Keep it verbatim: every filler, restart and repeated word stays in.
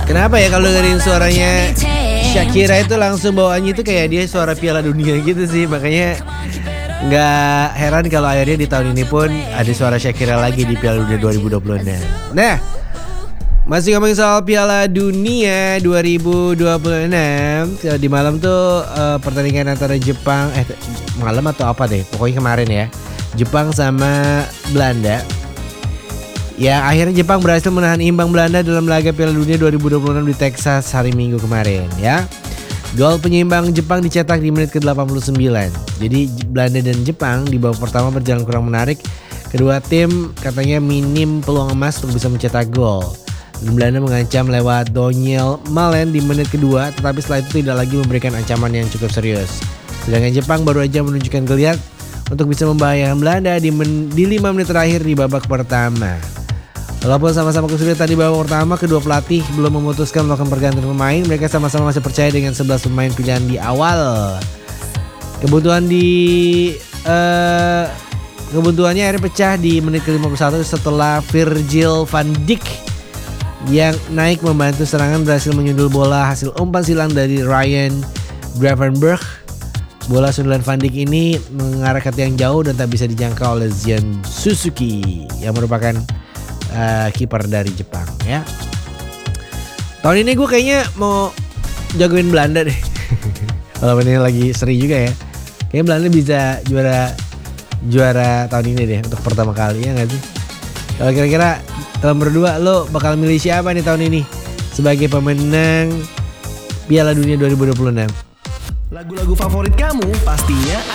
Kenapa ya kalau dengerin suaranya Shakira itu langsung bawaannya itu kayak dia suara Piala Dunia gitu sih. Makanya nggak heran kalau akhirnya di tahun ini pun ada suara Shakira lagi di Piala Dunia dua ribu dua puluh enam. Nah, masih ngomongin soal Piala Dunia dua ribu dua puluh enam. Di malam tuh uh, pertandingan antara Jepang Eh malam atau apa deh, pokoknya kemarin ya, Jepang sama Belanda. Ya akhirnya Jepang berhasil menahan imbang Belanda dalam laga Piala Dunia dua ribu dua puluh enam di Texas hari Minggu kemarin ya. Gol penyeimbang Jepang dicetak di menit ke delapan puluh sembilan. Jadi Belanda dan Jepang di babak pertama berjalan kurang menarik. Kedua tim katanya minim peluang emas untuk bisa mencetak gol. Dan Belanda mengancam lewat Daniel Malen di menit kedua, tetapi setelah itu tidak lagi memberikan ancaman yang cukup serius. Sedangkan Jepang baru aja menunjukkan geliat untuk bisa membahayakan Belanda di, men- di lima menit terakhir di babak pertama. Walaupun sama-sama kesulitan di babak pertama, kedua pelatih belum memutuskan melakukan pergantian pemain. Mereka sama-sama masih percaya dengan sebelas pemain pilihan di awal. Kebutuhan di uh, Kebutuhannya akhirnya pecah di menit ke lima puluh satu setelah Virgil van Dijk yang naik membantu serangan berhasil menyundul bola hasil umpan silang dari Ryan Gravenberch. Bola sundulan Van Dijk ini mengarah ke tiang jauh dan tak bisa dijangkau oleh Zion Suzuki yang merupakan Uh, kiper dari Jepang ya. Tahun ini gue kayaknya mau jagoin Belanda deh. Kalau ini lagi seri juga ya. Kayaknya Belanda bisa juara juara tahun ini deh untuk pertama kali ya nggak sih? Kalau kira-kira kalian berdua lo bakal milih siapa nih tahun ini sebagai pemenang Piala Dunia dua ribu dua puluh enam? Lagu-lagu favorit kamu pastinya